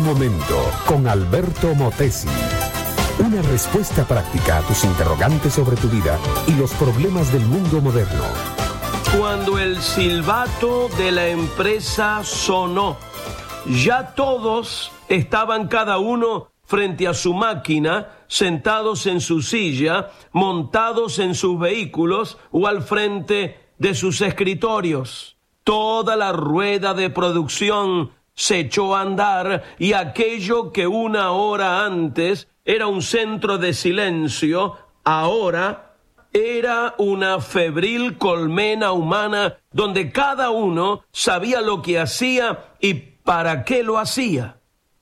Momento con Alberto Motesi. Una respuesta práctica a tus interrogantes sobre tu vida y los problemas del mundo moderno. Cuando el silbato de la empresa sonó, ya todos estaban cada uno frente a su máquina, sentados en su silla, montados en sus vehículos o al frente de sus escritorios. Toda la rueda de producción se echó a andar y aquello que una hora antes era un centro de silencio, ahora era una febril colmena humana donde cada uno sabía lo que hacía y para qué lo hacía.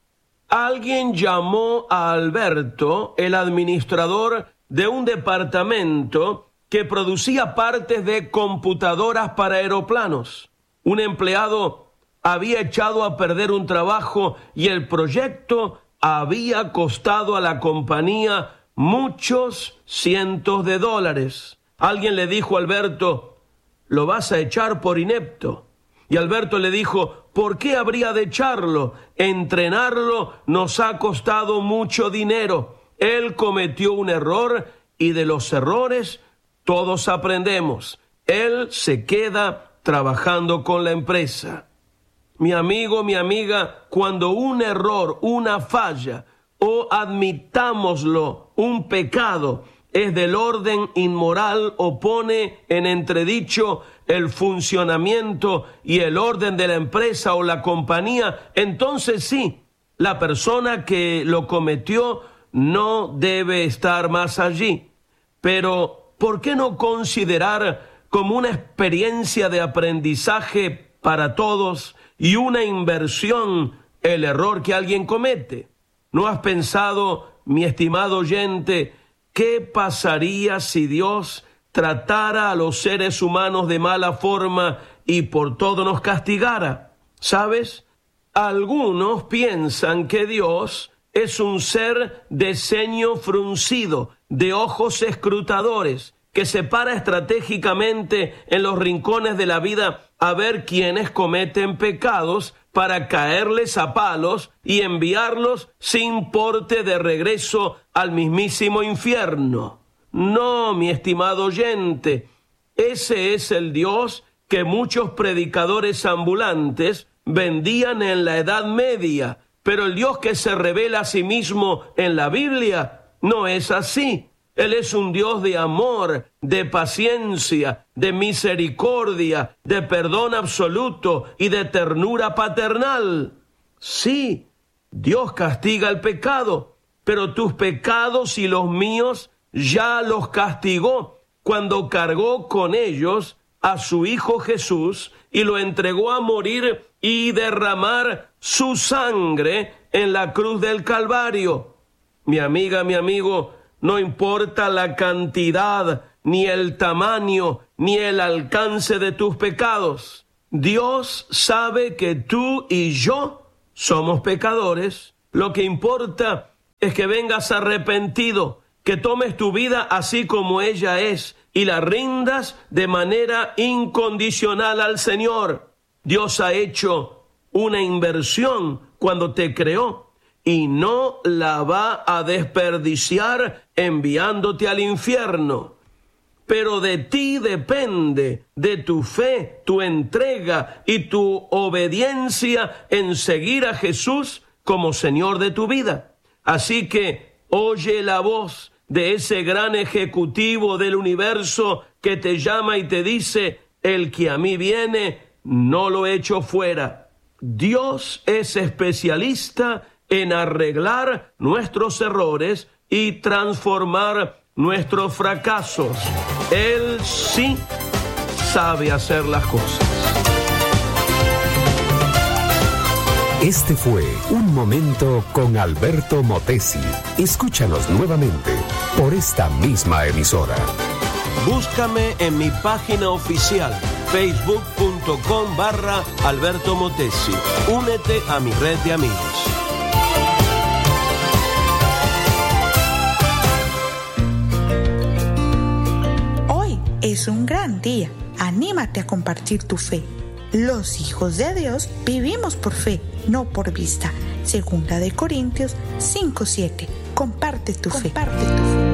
Alguien llamó a Alberto, el administrador de un departamento que producía partes de computadoras para aeroplanos. Un empleado había echado a perder un trabajo y el proyecto había costado a la compañía muchos cientos de dólares. Alguien le dijo a Alberto: «Lo vas a echar por inepto». Y Alberto le dijo: «¿Por qué habría de echarlo? Entrenarlo nos ha costado mucho dinero». Él cometió un error y de los errores todos aprendemos. Él se queda trabajando con la empresa. Mi amigo, mi amiga, cuando un error, una falla, o admitámoslo, un pecado, es del orden inmoral o pone en entredicho el funcionamiento y el orden de la empresa o la compañía, entonces sí, la persona que lo cometió no debe estar más allí. Pero, ¿por qué no considerar como una experiencia de aprendizaje para todos y una inversión el error que alguien comete? ¿No has pensado, mi estimado oyente, qué pasaría si Dios tratara a los seres humanos de mala forma y por todo nos castigara? ¿Sabes? Algunos piensan que Dios es un ser de ceño fruncido, de ojos escrutadores, que se para estratégicamente en los rincones de la vida a ver quiénes cometen pecados para caerles a palos y enviarlos sin porte de regreso al mismísimo infierno. No, mi estimado oyente, ese es el Dios que muchos predicadores ambulantes vendían en la Edad Media, pero el Dios que se revela a sí mismo en la Biblia no es así. Él es un Dios de amor, de paciencia, de misericordia, de perdón absoluto y de ternura paternal. Sí, Dios castiga el pecado, pero tus pecados y los míos ya los castigó cuando cargó con ellos a su Hijo Jesús y lo entregó a morir y derramar su sangre en la cruz del Calvario. Mi amiga, mi amigo, no importa la cantidad, ni el tamaño, ni el alcance de tus pecados. Dios sabe que tú y yo somos pecadores. Lo que importa es que vengas arrepentido, que tomes tu vida así como ella es y la rindas de manera incondicional al Señor. Dios ha hecho una inversión cuando te creó y no la va a desperdiciar enviándote al infierno. Pero de ti depende, de tu fe, tu entrega y tu obediencia en seguir a Jesús como Señor de tu vida. Así que oye la voz de ese gran ejecutivo del universo que te llama y te dice: el que a mí viene, no lo echo fuera. Dios es especialista en arreglar nuestros errores y transformar nuestros fracasos. Él sí sabe hacer las cosas. Este fue Un Momento con Alberto Motesi. Escúchanos nuevamente por esta misma emisora. Búscame en mi página oficial facebook.com/Alberto Motesi. Únete a mi red de amigos. Es un gran día. Anímate a compartir tu fe. Los hijos de Dios vivimos por fe, no por vista. Segunda de Corintios 5:7. Comparte tu fe.